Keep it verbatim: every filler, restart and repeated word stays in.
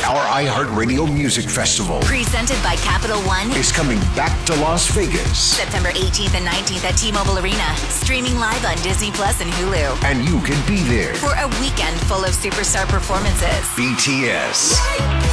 Our iHeartRadio Music Festival Presented by Capital One is coming back to Las Vegas. September eighteenth and nineteenth at T-Mobile Arena. Streaming live on Disney Plus and Hulu. And you can be there For a weekend full of superstar performances. B T S,